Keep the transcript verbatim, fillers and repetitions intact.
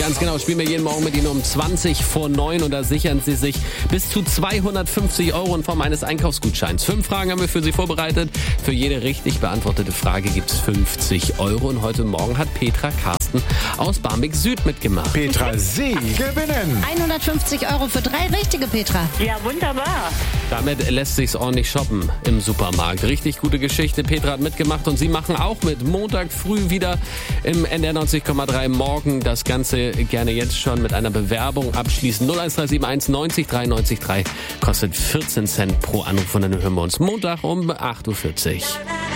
Ganz genau, spielen wir jeden Morgen mit Ihnen um zwanzig vor neun und da sichern Sie sich bis zu zweihundertfünfzig Euro in Form eines Einkaufsgutscheins. Fünf Fragen haben wir für Sie vorbereitet. Für jede richtig beantwortete Frage gibt es fünfzig Euro und heute Morgen hat Petra Carsten aus Barmbek Süd mitgemacht. Petra, Sie gewinnen hundertfünfzig Euro für drei richtige, Petra. Ja, wunderbar. Damit lässt sich's ordentlich shoppen im Supermarkt. Richtig gute Geschichte. Petra hat mitgemacht und Sie machen auch mit. Montag früh wieder im N D R neunzig Komma drei Morgen. Das Ganze gerne jetzt schon mit einer Bewerbung abschließen. null eins drei sieben eins neunzig drei neunzig drei kostet vierzehn Cent pro Anruf und dann hören wir uns Montag um acht Uhr vierzig.